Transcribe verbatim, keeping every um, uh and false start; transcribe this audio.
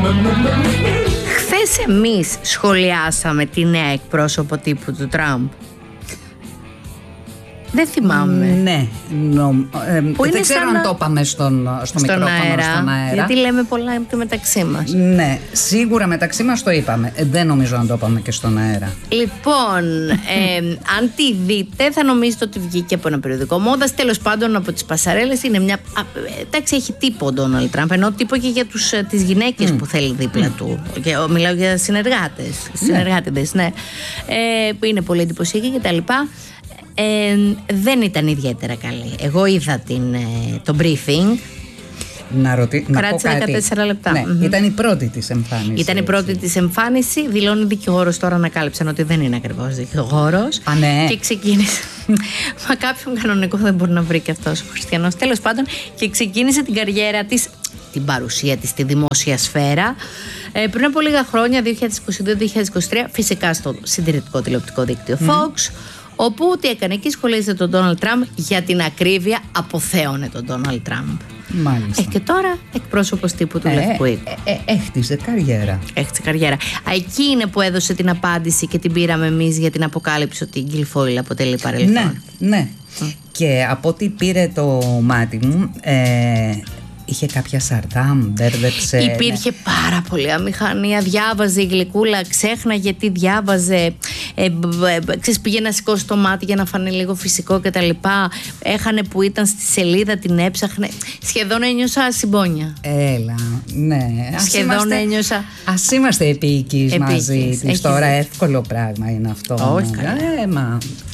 Χθες εμείς σχολιάσαμε τη νέα εκπρόσωπο τύπου του Τραμπ. Δεν θυμάμαι. Ναι, νο, ε, δεν ξέρω αν να... το είπαμε στον, στο στον μικρόφωνο, αέρα, στον αέρα. Γιατί λέμε πολλά και μεταξύ μας. Ναι, σίγουρα μεταξύ μας το είπαμε. Ε, δεν νομίζω αν το είπαμε και στον αέρα. Λοιπόν, ε, αν τη δείτε, θα νομίζετε ότι βγήκε από ένα περιοδικό μόδας. Τέλος πάντων, από τις πασαρέλες είναι μια. Α, εντάξει, έχει τύπο ο Ντόναλντ Τραμπ. Ενώ τύπο και για τους, τις γυναίκες mm. που θέλει δίπλα mm. του. Και, μιλάω για συνεργάτες. Συνεργάτες, ναι. Ε, που είναι πολύ εντυπωσιακοί κτλ. Ε, δεν ήταν ιδιαίτερα καλή. Εγώ είδα την, το briefing. Να, ρωτη... να πω κάτι. δεκατέσσερα λεπτά. Ναι, mm-hmm. Ήταν η πρώτη της εμφάνιση. Ήταν η πρώτη της εμφάνιση. Δηλώνει δικηγόρος, τώρα ανακάλυψαν ότι δεν είναι ακριβώς δικηγόρος. Α, ναι. Και ξεκίνησε. Μα κάποιον κανονικό δεν μπορεί να βρει και αυτός ο χριστιανός. Τέλος πάντων, και ξεκίνησε την καριέρα της, την παρουσία της στη δημόσια σφαίρα. Ε, πριν από λίγα χρόνια, δύο χιλιάδες είκοσι δύο με δύο χιλιάδες είκοσι τρία, φυσικά στο συντηρητικό τηλεοπτικό δίκτυο mm. Fox. Όπου τι έκανε εκεί, σχολίασε τον Ντόναλντ Τραμπ, για την ακρίβεια αποθέωνε τον Ντόναλντ Τραμπ. Μάλιστα. Ε, και τώρα εκπρόσωπος τύπου του ε, Λευκού Οίκου. Ε, ε, έχτιζε καριέρα. Έχτιζε καριέρα. Εκεί είναι που έδωσε την απάντηση και την πήραμε εμείς για την αποκάλυψη ότι η Γκίλφοιλ αποτελεί παρελθόν. Ναι, ναι. Mm. Και από ό,τι πήρε το μάτι μου, ε, είχε κάποια σαρδάμ, μπέρδεψε. Υπήρχε ναι. πάρα πολύ αμηχανία. Διάβαζε η γλυκούλα, ξέχναγε τι διάβαζε. Ε, ε, ξέρεις, πήγε να σηκώσει το μάτι για να φανεί λίγο φυσικό κτλ. Έχανε που ήταν στη σελίδα, την έψαχνε. Σχεδόν ένιωσα συμπόνια. Έλα, ναι. Σχεδόν είμαστε, ένιωσα. Ας είμαστε επίοικείς μαζί της. Έχεις Τώρα δει. εύκολο πράγμα είναι αυτό. Όχι, ε, μα,